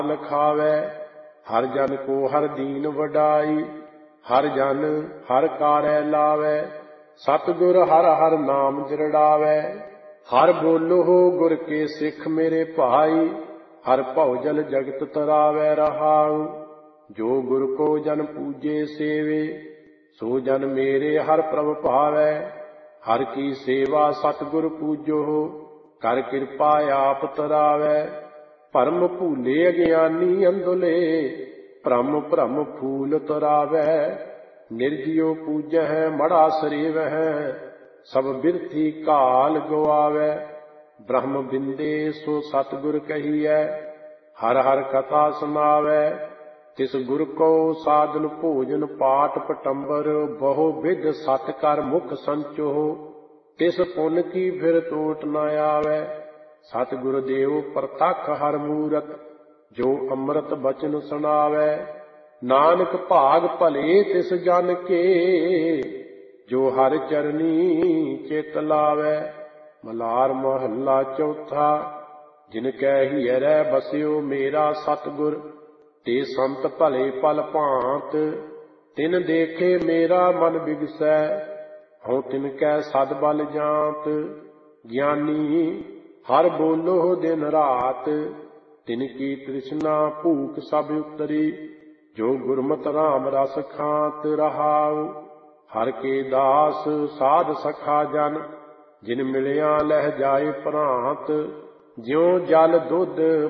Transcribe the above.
ਲਖਾਵੈ। ਹਰ ਜਨ ਕੋ ਹਰ ਦੀਨ ਵਡਾਈ, ਹਰ ਜਨ ਹਰ ਕਾਰੈ ਲਾਵੈ। ਸਤਿਗੁਰ ਹਰ ਹਰ ਨਾਮ ਜਰੜਾਵੈ। ਹਰ ਬੋਲੋ ਗੁਰ ਕੇ ਸਿੱਖ ਮੇਰੇ ਭਾਈ, ਹਰ ਭਉ ਜਲ ਜਗਤ ਤਰਾਵੈ ਰਹਾਉ। ਜੋ ਗੁਰ ਕੋ ਜਨ ਪੂਜੇ ਸੇਵੇ, ਸੋ ਜਨ ਮੇਰੇ ਹਰ ਪ੍ਰਭ ਭਾਵੈ। ਹਰ ਕੀ ਸੇਵਾ ਸਤਿਗੁਰ ਪੂਜੋ, ਕਰ ਕਿਰਪਾ ਆਪ ਤਰਾਵੈ। ਭਰਮ ਭੂਲੇ ਅਗਿਆਨੀ ਅੰਧਲੇ, ਭ੍ਰਮ ਭ੍ਰਮ ਫੂਲ ਤਰਾਵੈ। ਨਿਰਜਿਉ ਪੂਜਹਿ ਮੜਾ ਸਰੇਵਹਿ, ਸਭ ਬਿਰਥੀ ਕਾਲ ਗਵਾਵੈ। ਬ੍ਰਹਮ ਬਿੰਦੇ ਸੋ ਸਤਿਗੁਰ ਕਹੀਐ, ਹਰ ਹਰ ਕਥਾ ਸੁਨਾਵੈ। ਤਿਸ ਗੁਰ ਕੋ ਸਾਧਨ ਭੋਜਨ ਪਾਠ ਪਟੰਬਰ, ਬਹੁ ਵਿਧ ਸਤ ਕਰ ਮੁਖ ਸੰਚੋ। ਤਿਸ ਪੁੰਨ ਕੀ ਫਿਰ ਟੋਟ ਨ ਆਵੈ। ਸਤਿਗੁਰ ਦੇਵ ਪ੍ਰਤੱਖ ਹਰ ਮੂਰਤ, ਜੋ ਅੰਮ੍ਰਿਤ ਬਚਨ ਸੁਣਾਵੈ। ਨਾਨਕ ਭਾਗ ਭਲੇ ਤਿਸ ਜਨ ਕੇ, ਜੋ ਹਰਿ ਚਰਨੀ ਚਿਤ ਲਾਵੈ। ਮਲਾਰ ਮਹੱਲਾ ਚੌਥਾ। ਜਿਨ ਕੈ ਹੀਅਰੈ ਬਸਿਓ ਮੇਰਾ ਸਤਿਗੁਰ, ਤੇ ਸੰਤ ਭਲੇ ਪਲ ਭਾਂਤ। ਤਿਨ ਦੇਖੇ ਮੇਰਾ ਮਨ ਬਿਗਸੈ, ਹਉ ਤਿਨ ਕੈ ਸਦ ਬਲ ਜਾਂਤ। ਗਿਆਨੀ ਹਰ ਬੋਲੋ ਦਿਨ ਰਾਤ, ਤਿਨ ਕੀ ਤ੍ਰਿਸ਼ਨਾ ਭੂਖ ਸਭ ਉਤਰੀ। ਜੋ ਗੁਰਮਤਿ ਰਾਮ ਰਸ ਖਾਂਤ ਰਹਾਉ। ਹਰ ਕੇ ਦਾਸ ਸਾਧ ਸਖਾ ਜਨ, ਜਿਨ ਮਿਲਿਆ ਲਹਿ ਜਾਏ ਪ੍ਰਾਂਤ। ਜਿਉ ਜਲ ਦੁੱਧ